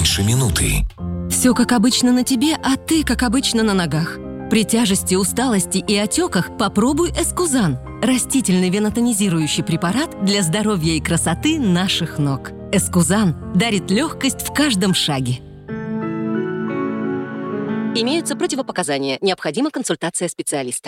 меньше минуты. Все как обычно на тебе, а ты как обычно на ногах. При тяжести, усталости и отеках попробуй Эскузан. Растительный венотонизирующий препарат для здоровья и красоты наших ног. Эскузан дарит легкость в каждом шаге. Имеются противопоказания. Необходима консультация специалиста.